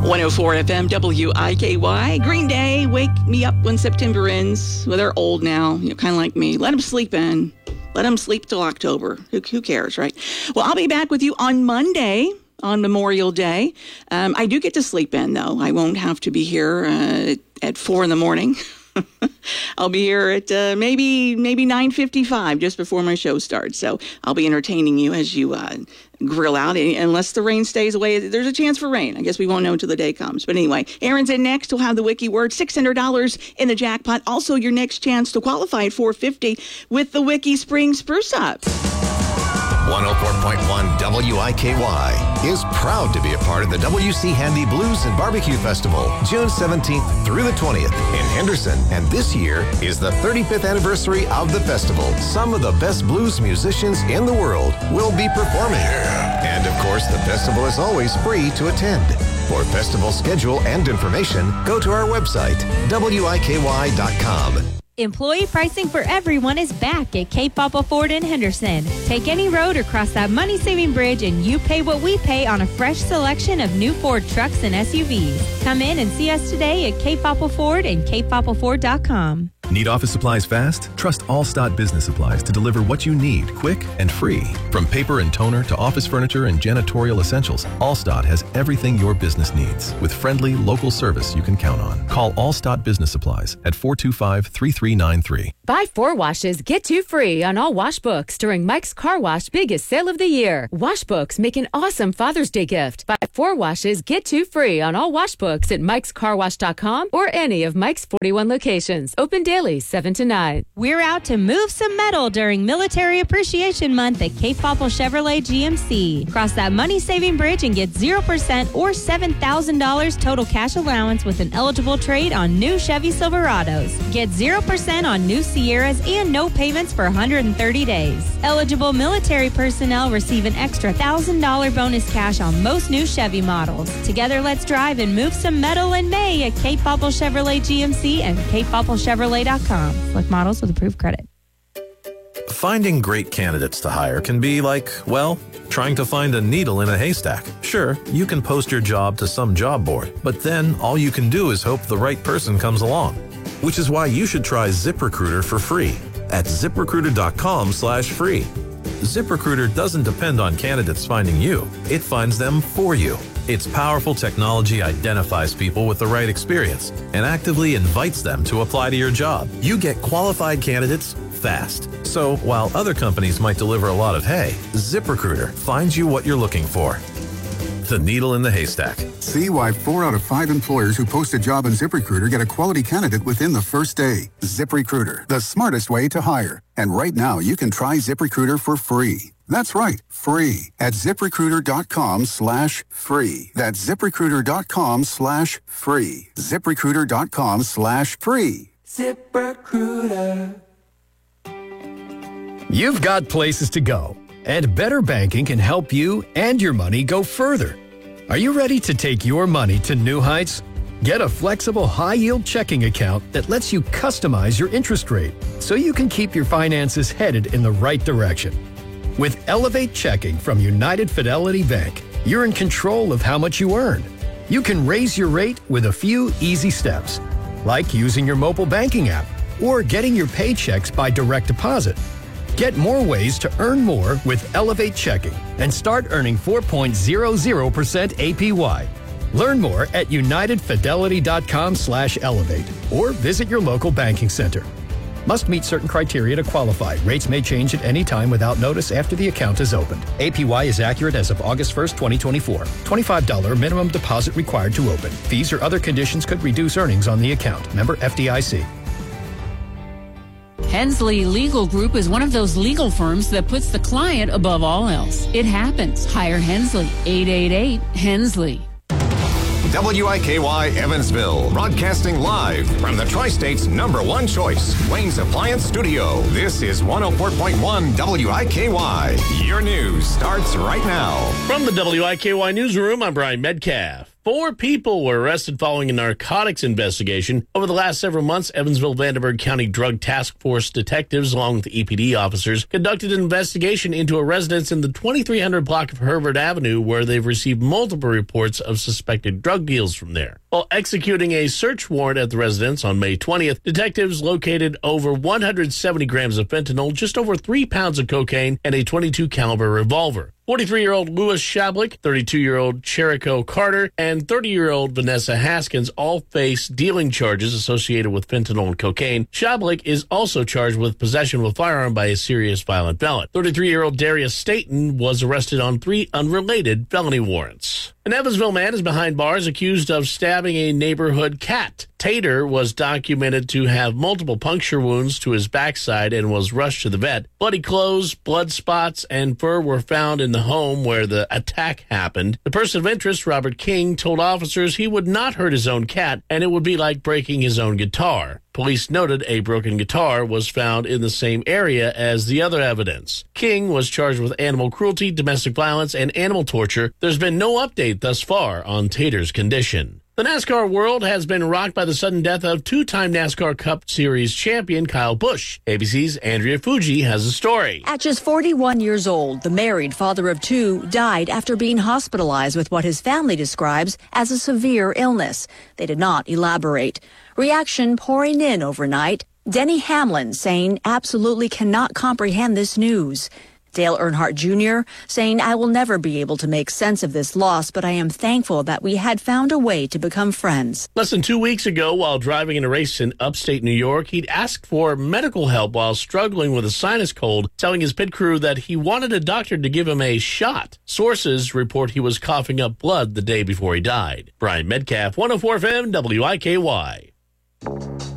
104 FM WIKY. Green Day, wake me up when September ends. Well, they're old now, kind of like me. Let them sleep in. Let them sleep till October. Who cares, right? Well, I'll be back with you on Monday, on Memorial Day. I do get to sleep in, though. I won't have to be here at 4 in the morning. I'll be here at maybe 9:55, just before my show starts. So I'll be entertaining you as you grill out, unless the rain stays away. There's a chance for rain. I guess we won't know until the day comes. But anyway, Aaron's in next. We'll have the Wiki word, $600 in the jackpot. Also, your next chance to qualify at $450 with the Wiki Spring Spruce Up. 104.1 WIKY is proud to be a part of the W.C. Handy Blues and Barbecue Festival, June 17th through the 20th in Henderson. And this year is the 35th anniversary of the festival. Some of the best blues musicians in the world will be performing. And of course, the festival is always free to attend. For festival schedule and information, go to our website, WIKY.com. Employee pricing for everyone is back at Cape Papa Ford in Henderson. Take any road or cross that money-saving bridge and you pay what we pay on a fresh selection of new Ford trucks and SUVs. Come in and see us today at Cape Papa Ford and CapePapaFord.com. Need office supplies fast? Trust Allstott Business Supplies to deliver what you need, quick and free. From paper and toner to office furniture and janitorial essentials, Allstott has everything your business needs with friendly, local service you can count on. Call Allstott Business Supplies at 425-3393. Buy 4 washes, get 2 free on all wash books during Mike's Car Wash biggest sale of the year. Wash books make an awesome Father's Day gift. Buy 4 washes, get 2 free on all wash books at mikescarwash.com or any of Mike's 41 locations. Open daily 7 to 9. We're out to move some metal during Military Appreciation Month at Cape Papa Chevrolet GMC. Cross that money-saving bridge and get 0% or $7,000 total cash allowance with an eligible trade on new Chevy Silverados. Get 0% on new Sierras and no payments for 130 days. Eligible military personnel receive an extra $1,000 bonus cash on most new Chevy models. Together, let's drive and move some metal in May at Cape Papa Chevrolet GMC and CapePapaChevrolet.com. Select models with approved credit. Finding great candidates to hire can be like, well, trying to find a needle in a haystack. Sure, you can post your job to some job board, but then all you can do is hope the right person comes along. Which is why you should try ZipRecruiter for free at ZipRecruiter.com/free. ZipRecruiter doesn't depend on candidates finding you. It finds them for you. Its powerful technology identifies people with the right experience and actively invites them to apply to your job. You get qualified candidates fast. So while other companies might deliver a lot of hay, ZipRecruiter finds you what you're looking for. The needle in the haystack. See why 4 out of 5 employers who post a job in ZipRecruiter get a quality candidate within the first day. ZipRecruiter, the smartest way to hire. And right now, you can try ZipRecruiter for free. That's right, free at ZipRecruiter.com/free. That's ZipRecruiter.com/free. ZipRecruiter.com/free. ZipRecruiter. You've got places to go, and Better Banking can help you and your money go further. Are you ready to take your money to new heights? Get a flexible high-yield checking account that lets you customize your interest rate so you can keep your finances headed in the right direction. With Elevate Checking from United Fidelity Bank, you're in control of how much you earn. You can raise your rate with a few easy steps, like using your mobile banking app or getting your paychecks by direct deposit. Get more ways to earn more with Elevate Checking and start earning 4.00% APY. Learn more at unitedfidelity.com/elevate or visit your local banking center. Must meet certain criteria to qualify. Rates may change at any time without notice after the account is opened. APY is accurate as of August 1st, 2024. $25 minimum deposit required to open. Fees or other conditions could reduce earnings on the account. Member FDIC. Hensley Legal Group is one of those legal firms that puts the client above all else. It happens. Hire Hensley. 888-HENSLEY. WIKY Evansville, broadcasting live from the Tri-State's #1 choice, Wayne's Appliance Studio. This is 104.1 WIKY. Your news starts right now. From the WIKY Newsroom, I'm Brian Medcalf. 4 people were arrested following a narcotics investigation. Over the last several months, Evansville-Vanderburgh County Drug Task Force detectives, along with EPD officers, conducted an investigation into a residence in the 2300 block of Harvard Avenue, where they've received multiple reports of suspected drug deals from there. While executing a search warrant at the residence on May 20th, detectives located over 170 grams of fentanyl, just over 3 pounds of cocaine, and a .22 caliber revolver. 43-year-old Louis Shablik, 32-year-old Cherico Carter, and 30-year-old Vanessa Haskins all face dealing charges associated with fentanyl and cocaine. Shablik is also charged with possession of a firearm by a serious violent felon. 33-year-old Darius Staten was arrested on 3 unrelated felony warrants. An Evansville man is behind bars accused of stabbing a neighborhood cat. Tater was documented to have multiple puncture wounds to his backside and was rushed to the vet. Bloody clothes, blood spots, and fur were found in the home where the attack happened. The person of interest, Robert King, told officers he would not hurt his own cat and it would be like breaking his own guitar. Police noted a broken guitar was found in the same area as the other evidence. King was charged with animal cruelty, domestic violence, and animal torture. There's been no update thus far on Tater's condition. The NASCAR world has been rocked by the sudden death of 2-time NASCAR Cup Series champion Kyle Busch. ABC's Andrea Fuji has a story. At just 41 years old, the married father of 2 died after being hospitalized with what his family describes as a severe illness. They did not elaborate. Reaction pouring in overnight. Denny Hamlin saying absolutely cannot comprehend this news. Dale Earnhardt Jr. saying, I will never be able to make sense of this loss, but I am thankful that we had found a way to become friends. Less than 2 weeks ago, while driving in a race in upstate New York, he'd asked for medical help while struggling with a sinus cold, telling his pit crew that he wanted a doctor to give him a shot. Sources report he was coughing up blood the day before he died. Brian Metcalf, 104 FM, WIKY.